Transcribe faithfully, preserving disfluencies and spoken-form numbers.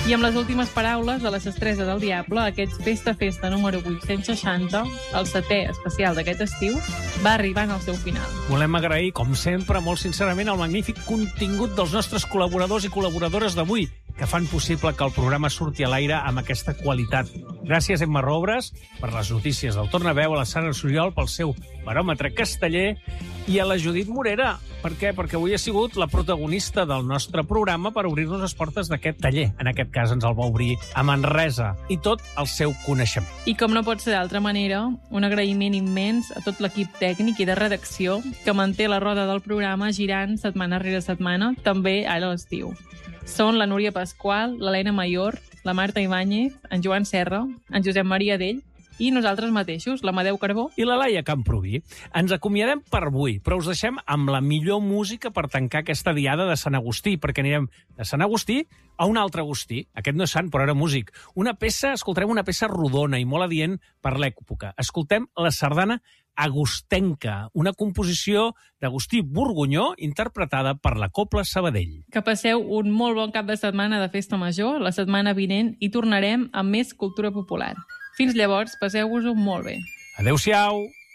I amb les últimes paraules de la Sestresa del Diable, aquest Festa Festa número vuit-cents seixanta, el setè especial d'aquest estiu, va arribant al seu final. Volem agrair, com sempre, molt sincerament, el magnífic contingut dels nostres col·laboradors i col·laboradores d'avui, que fan possible que el programa surti a l'aire amb aquesta qualitat. Gràcies, Emma Robres, per les notícies del Tornaveu, a la Sara Soriol pel seu baròmetre casteller i a la Judit Morera. Per què? Perquè avui ha sigut la protagonista del nostre programa per obrir-nos les portes d'aquest taller. En aquest cas ens el va obrir a Manresa i tot el seu coneixement. I com no pot ser d'altra manera, un agraïment immens a tot l'equip tècnic i de redacció que manté la roda del programa girant setmana rere setmana, també ara a l'estiu. Són la Núria Pasqual, l'Helena Mayor, la Marta Ibáñez, en Joan Serra, en Josep Maria Dell i nosaltres mateixos, l'Amadeu Carbó i la Laia Camproví. Ens acomiadem per avui, però us deixem amb la millor música per tancar aquesta diada de Sant Agustí, perquè anirem de Sant Agustí a un altre Agustí. Aquest no és sant, però era músic. Una peça, escoltarem una peça rodona i molt adient per l'època. Escoltem la sardana Agustenca, una composició d'Agustí Borgunyó interpretada per la Cobla Sabadell. Que passeu un molt bon cap de setmana de festa major. La setmana vinent hi tornarem amb més cultura popular. Fins llavors, passeu-vos-ho molt bé. Adéu-siau!